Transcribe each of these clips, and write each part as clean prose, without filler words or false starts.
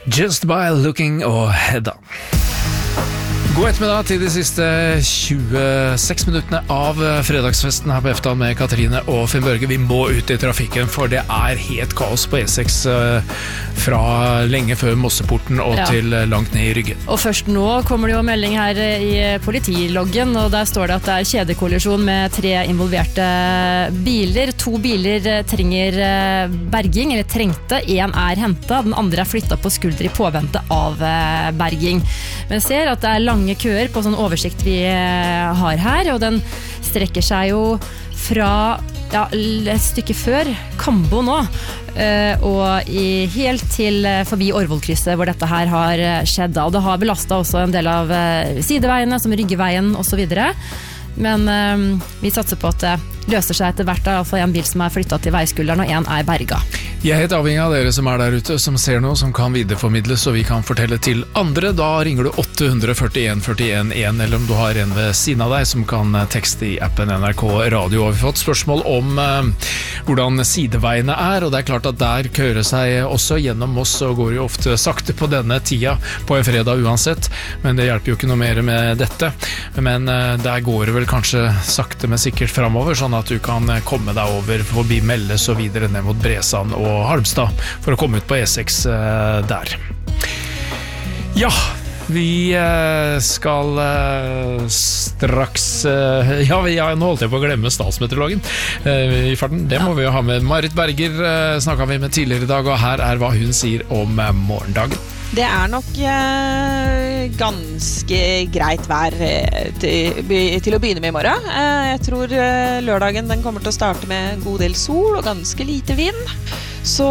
Just by looking og Hedda. God ettermiddag til de siste 26 minuttene av fredagsfesten her på Eftan med Katrine og Finn Børge. Vi må ut i trafikken, for det er helt kaos på E6 fra lenge før Mosseporten og til langt ned i Ryggen. Og først nå kommer det jo melding her i politiloggen, og der står det at det er kjedekollisjon med 3 involverte biler. 2 biler trenger berging, eller trengte. 1 er hentet, den andre er flyttet på skulder i påvente av berging. Men jeg ser at det er lange køer på sånn oversikt vi har her, og den strekker seg jo fra et stykke før Kambo nå, og helt til forbi Orvollkrysset hvor dette her har skjedd. Og det har belastet også en del av sideveiene, som Ryggeveien og så videre. Men vi satser på at det løser seg etter hvert. Det er i hvert fall en bil som er flyttet til veiskulderen, og 1 er berga. Jeg er helt avhengig av dere som er der ute, som ser noe, som kan videreformidles, og vi kan fortelle til andre. Da ringer du 841 41 1, eller om du har en ved siden av deg som kan tekste i appen NRK Radio. Og vi har fått spørsmål om hvordan sideveiene er, og det er klart at der kører seg også gjennom oss, og går jo ofte sakte på denne tida på en fredag uansett, men det hjelper jo ikke noe mer med dette. Men der går det vel kanskje sakte, men sikkert fremover, sånn at du kan komme deg over forbi Melles og videre ned mot Bresand og Halmstad for å komme ut på E6 der. Ja, vi skal straks nå holdt jeg på å glemme statsmeteorologen i farten. Det må vi jo ha med. Marit Berger snakket vi med tidligere i dag, og her er hva hun sier om morgendagen. Det er nok ganske greit vær til å begynne med i morgen. Jeg tror lørdagen den kommer til å starte med en god del sol og ganske lite vind. Så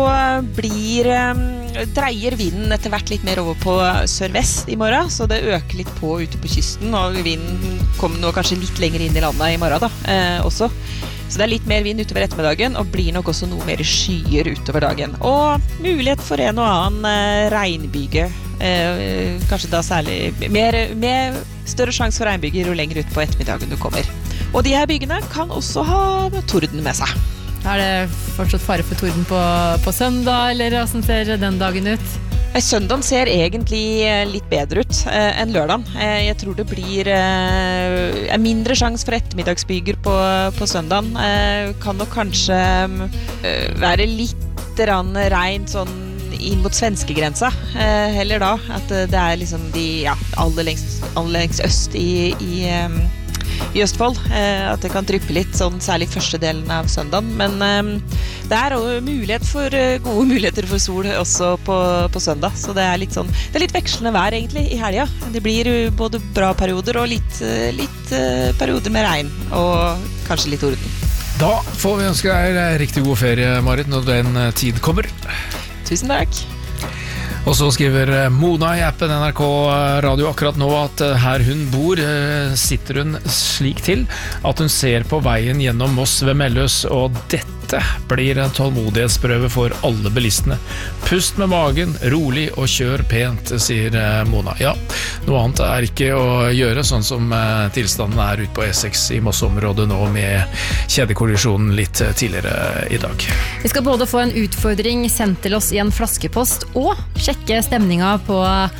dreier vinden etter hvert litt mer over på sørvest i morgen, så det øker litt på ute på kysten, og vinden kommer nå kanskje litt lenger inn i landet i morgen også. Så det er litt mer vind utover ettermiddagen, og blir nok også noe mer skyer utover dagen. Og mulighet for en og annen regnbyge, kanskje da særlig med større sjanse for regnbyger jo lenger ut på ettermiddagen du kommer. Og de her bygene kan også ha torden med seg. Er det fortsatt fare for torden på søndag, eller hvordan ser den dagen ut? Søndagen ser egentlig litt bedre ut enn lørdagen. Jeg tror det blir mindre sjans for ettermiddagsbyger på søndagen. Kan nok kanskje være litt regn sånn inn mot svenskegrensa heller da, at det er liksom de aller lengst øst i Østfold, at det kan dryppe litt sånn, særlig første delen av søndagen, men det er også gode muligheter for sol også på søndag, så det er litt vekslende vær egentlig i helga. Det blir både bra perioder og litt perioder med regn og kanskje litt orden. Da får vi ønske deg riktig god ferie, Marit, når den tid kommer. Tusen takk. Og så skriver Mona i appen NRK Radio akkurat nå at her hun bor sitter hun slik til at hun ser på veien gjennom Moss ved Melløs, og dette blir en tålmodighetsprøve for alle bilistene. Pust med magen, rolig og kjør pent, sier Mona. Ja, noe annet er ikke å gjøre, sånn som tilstanden er ute på E6 i Moss-området nå med kjedekollisjonen litt tidligere i dag. Vi skal både få en utfordring sendt til oss i en flaskepost og sjekke stemninga på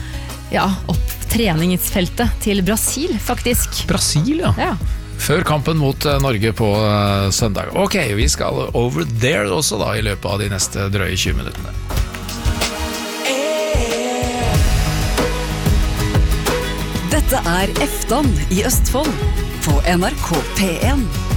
opp treningsfeltet til Brasil, faktisk. Brasil, ja. Før kampen mot Norge på søndag. Ok, vi skal over there også da i løpet av de neste drøye 20 minuttene. Dette er Eftan i Østfold på NRK P1.